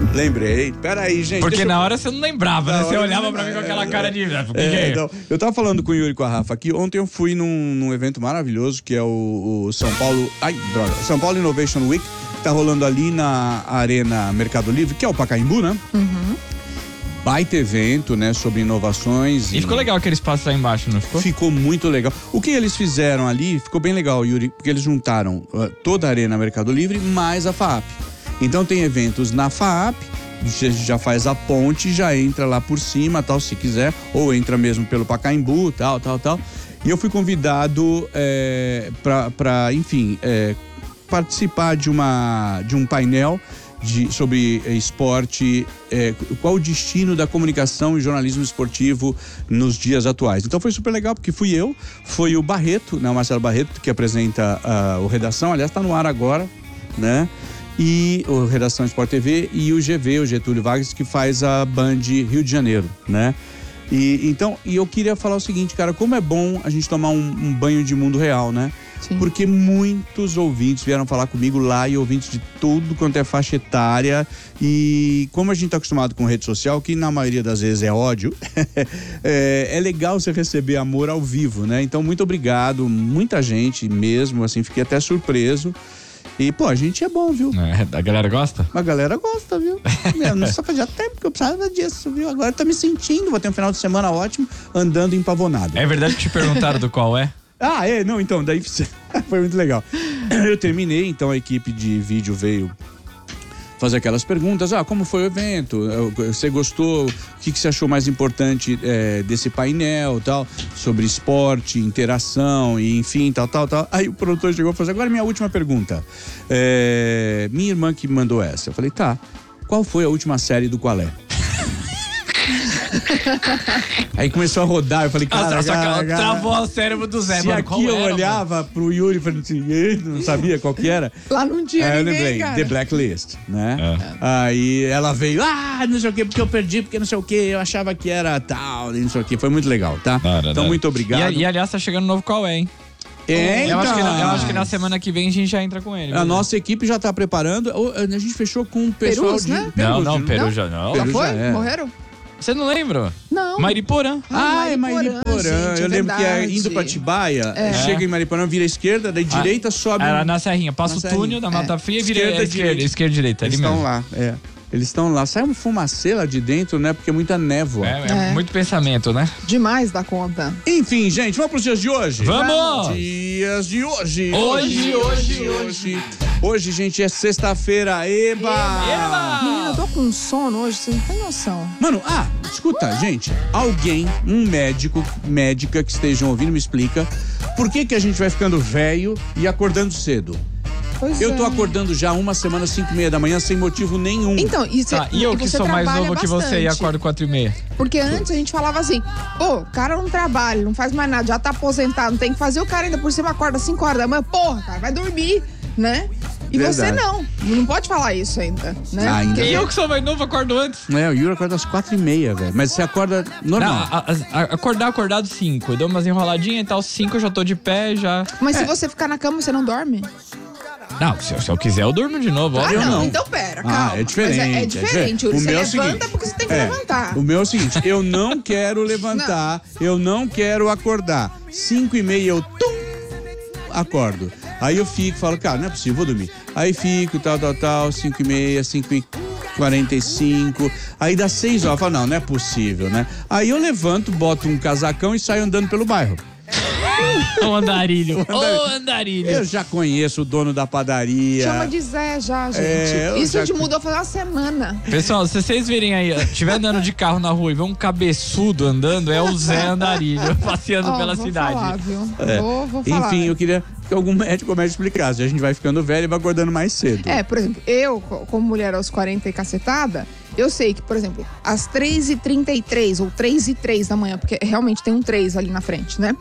Lembrei. Peraí, gente. Porque na hora você não lembrava, né? Você olhava pra mim com aquela cara de... Então, eu tava falando com o Yuri e com a Rafa aqui. Ontem eu fui num evento maravilhoso, que é o São Paulo... São Paulo Innovation Week, que tá rolando ali na Arena Mercado Livre, que é o Pacaembu, né? Uhum. Baita evento, né, sobre inovações. E ficou legal aquele espaço lá embaixo, não ficou? Ficou muito legal. O que eles fizeram ali ficou bem legal, Yuri, porque eles juntaram toda a Arena Mercado Livre mais a FAAP. Então tem eventos na FAAP, você já faz a ponte, já entra lá por cima, tal, se quiser, ou entra mesmo pelo Pacaembu, tal. E eu fui convidado para, enfim, participar de um painel sobre esporte, qual o destino da comunicação e jornalismo esportivo nos dias atuais. Então foi super legal, porque foi o Barreto, né, o Marcelo Barreto, que apresenta o Redação, aliás, está no ar agora, né? E o Redação Sport TV, e o GV, o Getúlio Vargas, que faz a Band Rio de Janeiro, né? E eu queria falar o seguinte, cara, como é bom a gente tomar um banho de mundo real, né? Sim. Porque muitos ouvintes vieram falar comigo lá, e ouvintes de tudo quanto é faixa etária, e como a gente tá acostumado com rede social, que na maioria das vezes é ódio, é legal você receber amor ao vivo, né? Então, muito obrigado, muita gente mesmo, assim, fiquei até surpreso. E, pô, a gente é bom, viu? A galera gosta? A galera gosta, viu? Não só fazia tempo que eu precisava disso, viu? Agora tá me sentindo, vou ter um final de semana ótimo, andando empavonado. É verdade que te perguntaram do qual é? Não, então, daí foi muito legal. Eu terminei, então a equipe de vídeo veio fazer aquelas perguntas, como foi o evento, você gostou, o que você achou mais importante desse painel, tal, sobre esporte, interação, e enfim, tal. Aí o produtor chegou e falou, agora minha última pergunta, minha irmã que mandou essa, eu falei, tá, qual foi a última série do Qual é? Aí começou a rodar, eu falei, cara, travou o cérebro do Zé. Se aqui eu olhava pro Yuri e falei assim, não sabia qual que era. Lá não tinha eu ninguém, lembrei, cara. The Blacklist, né? Aí ela veio, não sei o que, porque eu perdi, porque não sei o que, eu achava que era tal, não sei o que, foi muito legal, tá? Então, muito obrigado. E aliás, tá chegando um novo Qual é, hein? Então. Eu acho que na semana que vem a gente já entra com ele. A nossa equipe já tá preparando, a gente fechou com o pessoal Perus, de... né? Peru já não. Já Peru foi? já é. Morreram? Você não lembra? Não. Mariporã. É Mariporã. Gente, Eu lembro que verdade. indo pra Atibaia, chega em Mariporã, vira à esquerda, daí direita sobe... Era na Serrinha, passa o túnel da Mata Fria e vira esquerda, direita. Eles estão lá, Eles estão lá. Sai uma fumaceira de dentro, né? Porque é muita névoa. Muito pensamento, né? Demais da conta. Enfim, gente, vamos pros dias de hoje? Vamos! Dias de hoje. Hoje, gente, é sexta-feira. Eba! Menina, eu tô com sono hoje, você não tem noção. Mano, escuta, gente. Alguém, um médica que estejam ouvindo, me explica por que a gente vai ficando velho e acordando cedo. Eu tô acordando já uma semana, 5h30 da manhã, sem motivo nenhum. Então, e eu que sou mais novo que você e acordo 4h30? Porque antes a gente falava assim, o cara não trabalha, não faz mais nada, já tá aposentado, não tem que fazer, o cara ainda por cima acorda 5 horas da manhã, porra, cara, vai dormir, né? E Verdade. Você não pode falar isso ainda, né? Ainda. E eu que sou mais novo acordo antes. O Yuri acorda às 4h30, velho. Mas você acorda normal. Não, acordado 5. Eu dou umas enroladinhas e tal, 5 eu já tô de pé, já. Mas se você ficar na cama, você não dorme? Não, se eu quiser eu durmo de novo. Eu não. Então pera, calma. É diferente. Mas é diferente, Yuri. O Você meu é o levanta seguinte, porque você tem que levantar. O meu é o seguinte, eu não quero levantar, eu não quero acordar. 5h30 eu acordo. Aí eu fico, falo, cara, não é possível, vou dormir. Aí fico, tal, 5h30, 5h45. Aí dá 6 horas, eu falo, não é possível, né? Aí eu levanto, boto um casacão e saio andando pelo bairro. Ô andarilho. Eu já conheço o dono da padaria. Chama de Zé já, gente. Isso te mudou faz uma semana. Pessoal, se vocês virem aí, estiver andando de carro na rua e ver um cabeçudo andando, é o Zé Andarilho passeando pela cidade. Falar, viu? Vou falar. Enfim, eu queria que algum médico explicasse. A gente vai ficando velho e vai acordando mais cedo. Por exemplo, eu, como mulher aos 40 e cacetada, eu sei que, por exemplo, às 3h33 ou 3h03 da manhã, porque realmente tem um 3 ali na frente, né?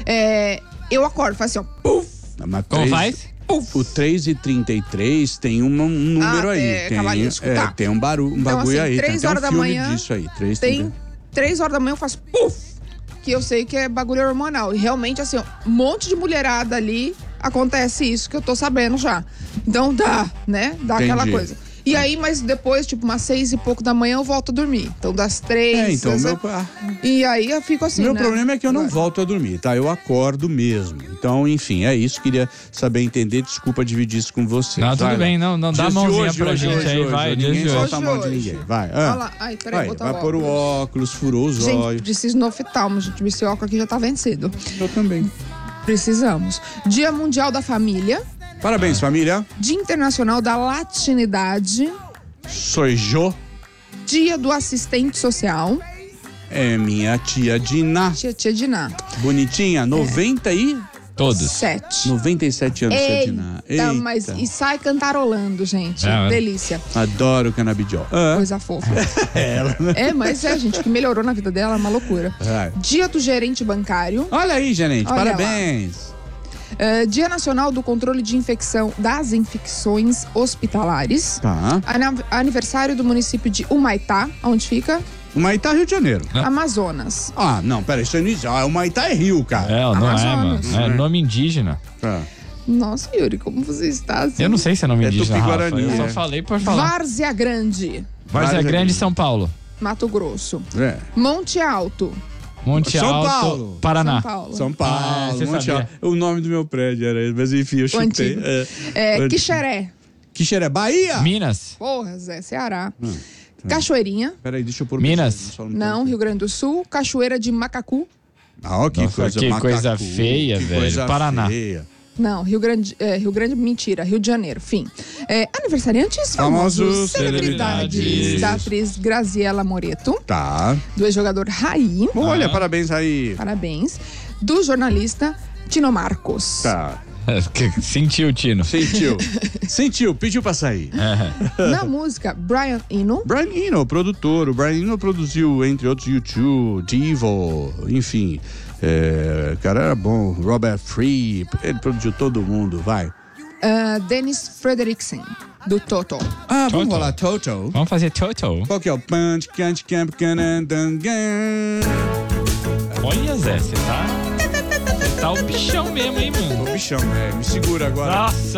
Eu acordo, faço assim, ó, puf! Como faz? O 3h33 tem um número aí. Tem um bagulho então, assim, aí. 3 tem horas até um da filme manhã, disso aí. 3 horas da manhã eu faço puf! Que eu sei que é bagulho hormonal. E realmente, assim, um monte de mulherada ali, acontece isso que eu tô sabendo já. Então dá, né? Dá aquela coisa. E aí, mas depois, tipo, umas 6 e pouco da manhã eu volto a dormir. Então, das 3. Então, E aí eu fico assim, meu né? problema é que eu não volto a dormir, tá? Eu acordo mesmo. Então, enfim, é isso. Queria saber entender. Desculpa dividir isso com você. Não, tudo bem, não dá a mãozinha pra gente aí, vai. Ninguém Hoje. solta a mão de ninguém. Vai. Olha lá. Ai, peraí, vou botar vai pôr o óculos, furou os Gente, olhos. preciso no oftalmo, gente. Esse óculos aqui já tá vencido. Eu também. Precisamos. Dia Mundial da Família. Parabéns, família. Dia Internacional da Latinidade. Sou Jo. Dia do Assistente Social. É minha tia Dina. Tia Diná. Bonitinha, 97 Todos. anos, tia Dina. Eita, mas e sai cantarolando, gente. É. Delícia. Adoro canabidiol. Coisa fofa. Ela, né? Mas gente, que melhorou na vida dela, é uma loucura. Vai. Dia do Gerente Bancário. Olha aí, gerente. Olha Parabéns. Dia Nacional do Controle de das Infecções Hospitalares. Tá. Aniversário do município de Humaitá, onde fica? Humaitá, Rio de Janeiro. Amazonas. Ah, não, peraí, isso aí não existe. Humaitá é Rio, cara. É, não é, mano. Amazonas. É nome indígena. Ah. Nossa, Yuri, como você está assim? Eu não sei se é nome É indígena, Rafa. Tupi-Guarani, Eu só é. falei por falar. Várzea Grande, Várzea Grande, São Paulo. Mato Grosso. É. Monte Alto, Monte São Alto, Paulo. Paraná. São Paulo. São Paulo. Ah, você Monte sabia. Alto. O nome do meu prédio era esse, mas enfim, eu chutei. antigo. Quixeré. Quixeré, Bahia. Minas. Porra, Zé, Ceará. Cachoeirinha. Peraí, deixa eu pôr o Minas. microfone, só Não, Rio Grande do Sul. Cachoeira de Macacu. Ah, que Nossa, coisa que macacu, coisa feia, que velho. coisa Paraná. feia. Não, Rio Grande, mentira, Rio de Janeiro, fim. Aniversariantes famosos, Famosos, celebridades. celebridades. Da atriz Graziella Moreto, Tá. do ex-jogador Raí, Olha, parabéns aí. parabéns, do jornalista Tino Marcos. Tá. Sentiu, Tino. Sentiu, pediu pra sair. Na música, Brian Eno, Brian Eno, produtor. O Brian Eno produziu, entre outros, U2, Devo, enfim. O cara era bom. Robert Fripp, ele produziu todo mundo, vai. Dennis Frederiksen, do Toto. Ah, Toto. vamos falar Toto. Vamos fazer Toto. Qual que é o punch, can't, camp, Olha, Zé, você tá o bichão mesmo, hein, mano? O bichão, me segura agora. Nossa.